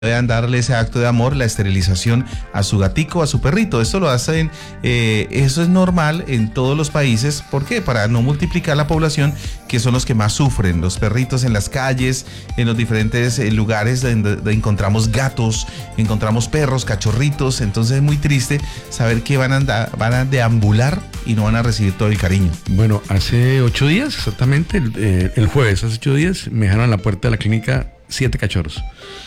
Deben darle ese acto de amor, la esterilización a su gatico, a su perrito. Esto lo hacen, eso es normal en todos los países. ¿Por qué? Para no multiplicar la población, que son los que más sufren. Los perritos en las calles, en los diferentes lugares donde encontramos gatos, encontramos perros, cachorritos. Entonces es muy triste saber que van a deambular y no van a recibir todo el cariño. Bueno, hace 8 días, exactamente, el jueves, hace 8 días, me dejaron a la puerta de la clínica 7 cachorros.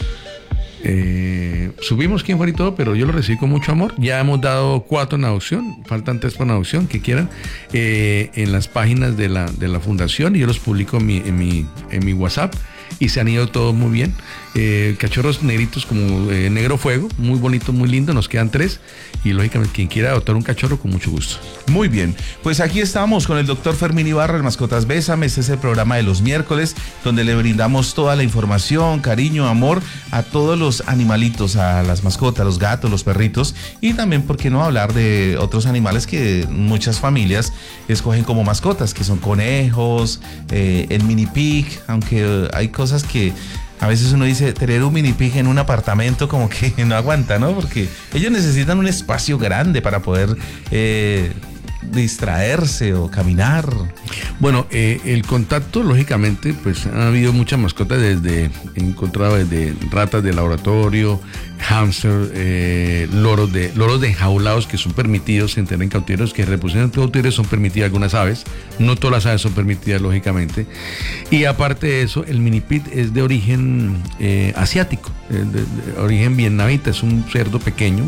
Subimos quién fue y todo, pero yo lo recibí con mucho amor. Ya hemos dado 4 en adopción, faltan 3 para adopción que quieran, en las páginas de la fundación, y yo los publico en mi WhatsApp, y se han ido todos muy bien. Cachorros negritos como negro fuego, muy bonito, muy lindo. Nos quedan 3, y lógicamente quien quiera adoptar un cachorro, con mucho gusto. Muy bien, pues aquí estamos con el doctor Fermín Ibarra, el Mascotas Bésame. Este es el programa de los miércoles, donde le brindamos toda la información, cariño, amor a todos los animalitos, a las mascotas, los gatos, los perritos, y también, ¿por qué no hablar de otros animales que muchas familias escogen como mascotas, que son conejos, el mini pig, aunque hay cosas que a veces uno dice, tener un mini pig en un apartamento como que no aguanta, ¿no? Porque ellos necesitan un espacio grande para poder distraerse o caminar. Bueno, el contacto, lógicamente, pues han habido muchas mascotas, he encontrado desde ratas de laboratorio, hámster, loros de enjaulados que son permitidos en tener en cautiverios, que reproducen en cautiverios, son permitidas algunas aves, no todas las aves son permitidas, lógicamente. Y aparte de eso, el mini pig es de origen asiático, de origen vietnamita, es un cerdo pequeño,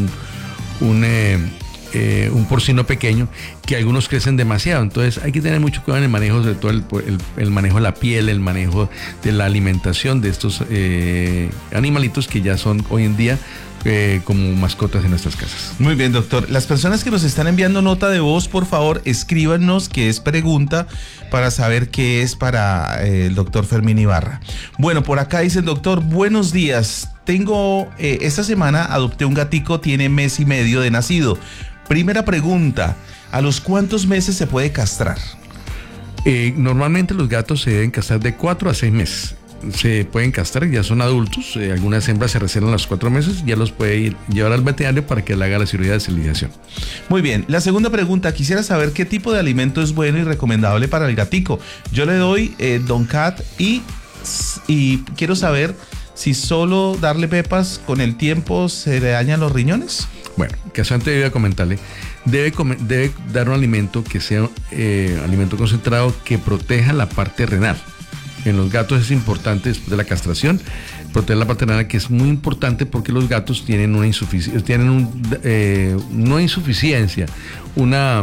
un porcino pequeño, que algunos crecen demasiado. Entonces hay que tener mucho cuidado en el manejo, sobre todo el manejo de la piel, el manejo de la alimentación de estos animalitos que ya son hoy en día como mascotas en nuestras casas. Muy bien, doctor. Las personas que nos están enviando nota de voz, por favor, escríbanos qué es pregunta, para saber qué es para el doctor Fermín Ibarra. Bueno, por acá dice el doctor: buenos días. Esta semana adopté un gatico, tiene 1 mes y medio de nacido. Primera pregunta: ¿a los cuántos meses se puede castrar? Normalmente los gatos se deben castrar de 4 a 6 meses. Se pueden castrar, ya son adultos. Algunas hembras se reservan a los 4 meses, ya los puede llevar al veterinario para que le haga la cirugía de esterilización. Muy bien. La segunda pregunta: quisiera saber qué tipo de alimento es bueno y recomendable para el gatico. Yo le doy Don Cat y quiero saber si solo darle pepas con el tiempo se le dañan los riñones. Bueno, que antes debía comentarle, debe dar un alimento que sea alimento concentrado, que proteja la parte renal. En los gatos es importante, después de la castración, proteger la parte renal, que es muy importante porque los gatos tienen una insuficiencia, no insuficiencia, no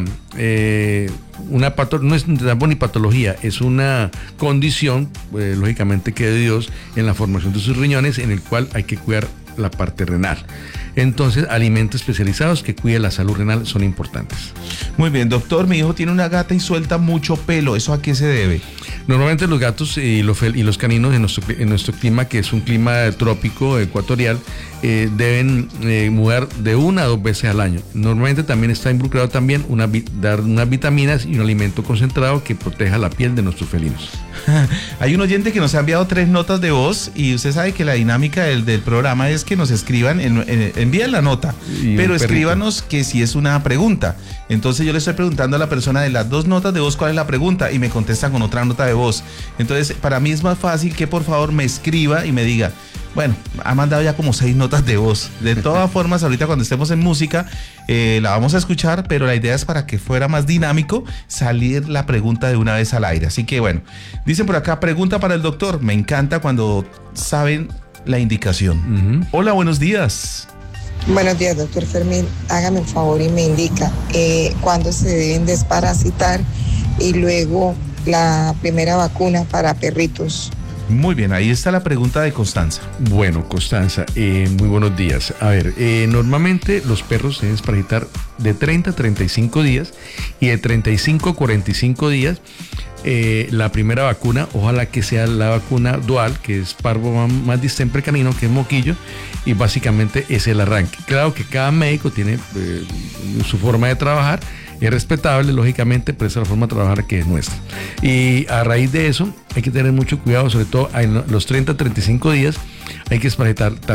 es ni patología, es una condición, lógicamente, que de Dios en la formación de sus riñones, en el cual hay que cuidar la parte renal. Entonces, alimentos especializados que cuiden la salud renal son importantes. Muy bien, doctor. Mi hijo tiene una gata y suelta mucho pelo. ¿Eso a qué se debe? Normalmente los gatos y los caninos en nuestro clima, que es un clima trópico ecuatorial, deben mudar de 1 a 2 veces al año. Normalmente también está involucrado dar unas vitaminas y un alimento concentrado que proteja la piel de nuestros felinos. Hay un oyente que nos ha enviado 3 notas de voz, y usted sabe que la dinámica del programa es que nos escriban, envíen la nota, pero escríbanos que si es una pregunta. Entonces yo le estoy preguntando a la persona de las 2 notas de voz cuál es la pregunta, y me contesta con otra nota de voz. Entonces para mí es más fácil que por favor me escriba y me diga: bueno, ha mandado ya como 6 notas de voz. De todas formas, ahorita cuando estemos en música, la vamos a escuchar, pero la idea es, para que fuera más dinámico, salir la pregunta de una vez al aire. Así que bueno, dicen por acá: pregunta para el doctor. Me encanta cuando saben la indicación. Hola, buenos días. Buenos días, doctor Fermín. Hágame un favor y me indica cuándo se deben desparasitar, y luego la primera vacuna para perritos. Muy bien, ahí está la pregunta de Constanza. Bueno, Constanza, muy buenos días. A ver, normalmente los perros se deben desparasitar de 30 a 35 días y de 35 a 45 días. La primera vacuna, ojalá que sea la vacuna dual, que es parvo más distemper canino, que es moquillo, y básicamente es el arranque. Claro que cada médico tiene su forma de trabajar. Es respetable, lógicamente, pero esa es la forma de trabajar que es nuestra. Y a raíz de eso hay que tener mucho cuidado, sobre todo en los 30-35 días hay que desparasitar